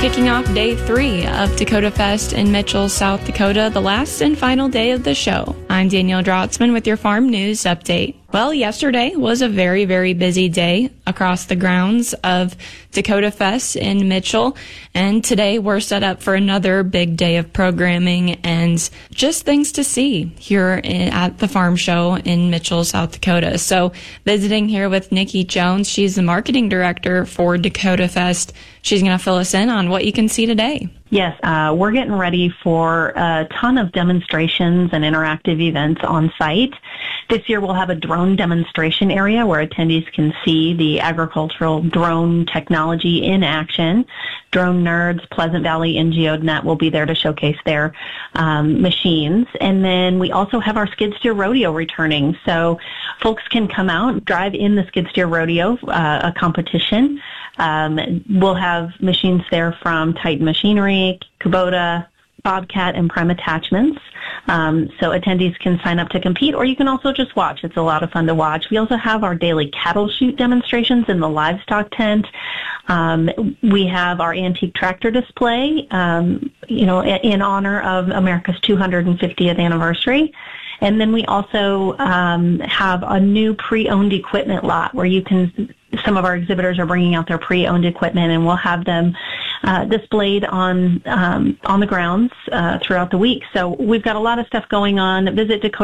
kicking off day 3 of Dakota Fest in Mitchell, South Dakota, the last and final day of the show. I'm Danielle Drotzman with your Farm News Update. Well, yesterday was a very, very busy day across the grounds of Dakota Fest in Mitchell, and today we're set up for another big day of programming and just things to see here at the farm show in Mitchell, South Dakota. So visiting here with Nikki Jones, she's the marketing director for Dakota Fest. She's going to fill us in on what you can see today. Yes, we're getting ready for a ton of demonstrations and interactive events on site. This year we'll have a drone demonstration area where attendees can see the agricultural drone technology in action. Drone Nerds, Pleasant Valley, and GeoNet will be there to showcase their machines. And then we also have our skid steer rodeo returning. So folks can come out, drive in the skid steer rodeo, a competition. We'll have machines there from Titan Machinery, Kubota, Bobcat, and Prime Attachments. So attendees can sign up to compete, or you can also just watch. It's a lot of fun to watch. We also have our daily cattle shoot demonstrations in the livestock tent. We have our antique tractor display, in honor of America's 250th anniversary. And then we also have a new pre-owned equipment lot where some of our exhibitors are bringing out their pre-owned equipment, and we'll have them displayed on the grounds throughout the week. So we've got a lot of stuff going on. Visit Dakota